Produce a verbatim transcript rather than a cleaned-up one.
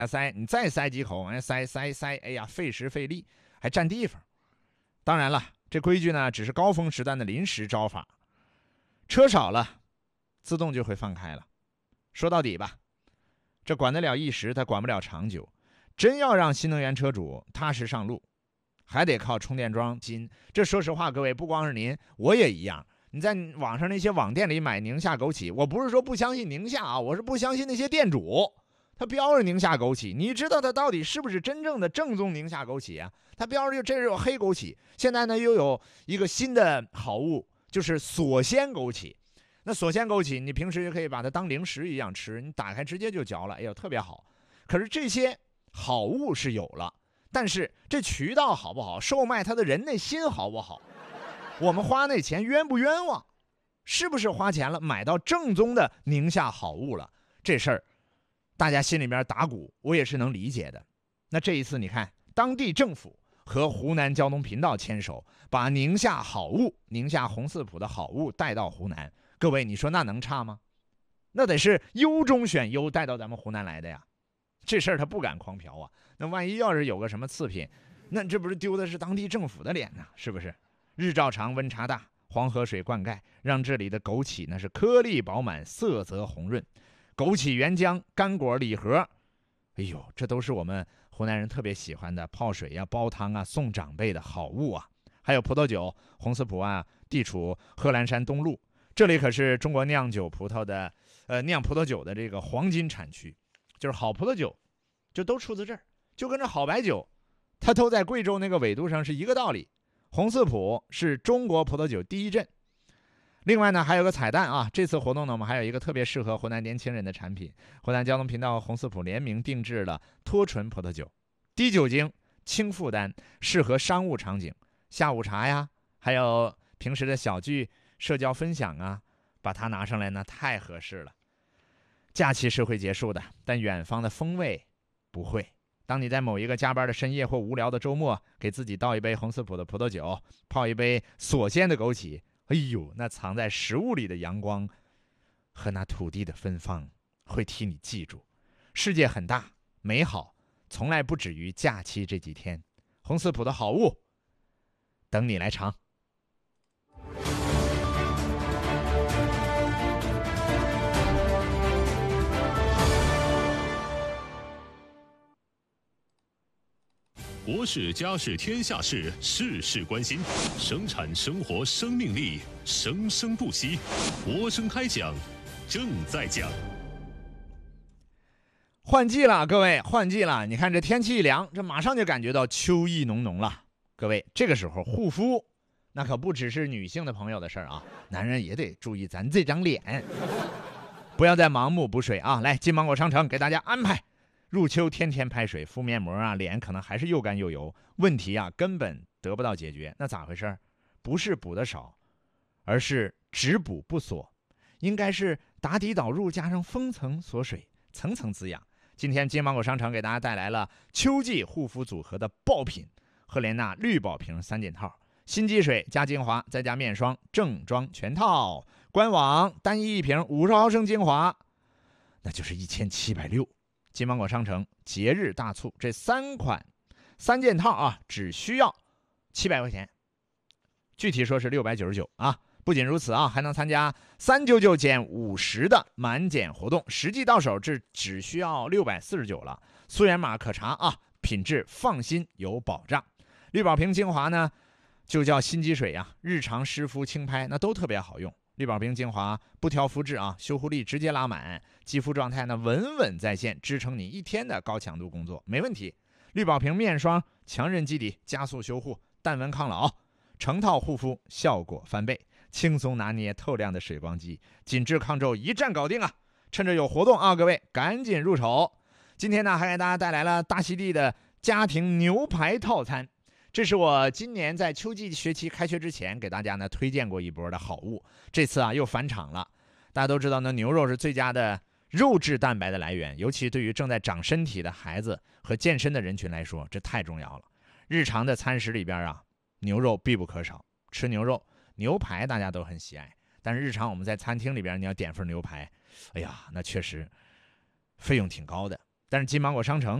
塞，你再塞几口，哎，塞塞塞，哎呀，费时费力，还占地方。当然了，这规矩呢，只是高峰时段的临时招法，车少了，自动就会放开了。说到底吧，这管得了一时，它管不了长久。真要让新能源车主踏实上路，还得靠充电桩金。这说实话，各位，不光是您，我也一样。你在网上那些网店里买宁夏枸杞，我不是说不相信宁夏啊，我是不相信那些店主，他标着宁夏枸杞，你知道他到底是不是真正的正宗宁夏枸杞啊？他标着这是有黑枸杞，现在呢又有一个新的好物，就是锁鲜枸杞。那锁鲜枸杞，你平时就可以把它当零食一样吃，你打开直接就嚼了，哎呦特别好。可是这些好物是有了，但是这渠道好不好，售卖它的人那心好不好？我们花那钱冤不冤枉？是不是花钱了买到正宗的宁夏好物了？这事儿大家心里面打鼓，我也是能理解的。那这一次你看，当地政府和湖南交通频道牵手，把宁夏好物、宁夏红四普的好物带到湖南，各位你说那能差吗？那得是优中选优带到咱们湖南来的呀。这事儿他不敢狂嫖啊，那万一要是有个什么次品，那这不是丢的是当地政府的脸呢？是不是？日照长，温差大，黄河水灌溉让这里的枸杞那是颗粒饱满，色泽红润。枸杞原浆，干果礼盒，哎呦，这都是我们湖南人特别喜欢的泡水啊、煲汤啊、送长辈的好物啊。还有葡萄酒，红四普啊，地处贺兰山东路，这里可是中国酿酒葡萄的呃酿葡萄酒的这个黄金产区，就是好葡萄酒就都出自这儿，就跟这好白酒它都在贵州那个纬度上是一个道理。红四普是中国葡萄酒第一镇。另外呢，还有个彩蛋啊，这次活动呢，我们还有一个特别适合湖南年轻人的产品，湖南交通频道和红四普联名定制了脱醇葡萄酒，低酒精、轻负担，适合商务场景，下午茶呀，还有平时的小聚、社交分享啊，把它拿上来呢，太合适了。假期是会结束的，但远方的风味不会。当你在某一个加班的深夜或无聊的周末，给自己倒一杯红四普的葡萄酒，泡一杯锁鲜的枸杞，哎呦，那藏在食物里的阳光和那土地的芬芳会替你记住。世界很大，美好从来不止于假期这几天。红四普的好物等你来尝。 国事家事天下事，事事关心，生产生活生命力，生生不息。国声开讲，正在讲。 换季了，各位，换季了！你看这天气一凉，这马上就感觉到秋意浓浓了。各位，这个时候护肤，那可不只是女性的朋友的事儿啊，男人也得注意咱这张脸，不要再盲目补水啊！来，金芒果商城给大家安排。入秋天天拍水，敷面膜啊，脸可能还是又干又油，问题啊根本得不到解决。那咋回事？不是补的少，而是只补不锁，应该是打底导入加上封层锁水，层层滋养。今天金芒果商城给大家带来了秋季护肤组合的爆品——赫莲娜绿宝瓶三件套，新肌水加精华再加面霜，正装全套。官网单一一瓶五十毫升精华，那就是一千七百六。金芒果商城节日大促，这三款三件套啊，只需要七百块钱，具体说是六百九十九啊。不仅如此啊，还能参加三九九减五十的满减活动，实际到手这只需要六百四十九了。溯源码可查啊，品质放心有保障。绿宝瓶精华呢，就叫新肌水啊，日常湿敷轻拍那都特别好用。绿宝瓶精华不挑肤质啊，修护力直接拉满，肌肤状态呢稳稳在线，支撑你一天的高强度工作没问题。绿宝瓶面霜强韧肌底，加速修护，淡纹抗老，成套护肤效果翻倍，轻松拿捏透亮的水光肌，紧致抗皱一站搞定啊！趁着有活动啊，各位赶紧入手。今天呢还给大家带来了大溪地的家庭牛排套餐，这是我今年在秋季学期开学之前给大家呢推荐过一波的好物，这次啊又返场了。大家都知道呢，牛肉是最佳的肉质蛋白的来源，尤其对于正在长身体的孩子和健身的人群来说，这太重要了。日常的餐食里边啊，牛肉必不可少。吃牛肉，牛排大家都很喜爱，但是日常我们在餐厅里边你要点份牛排，哎呀，那确实费用挺高的。 但是金芒果商城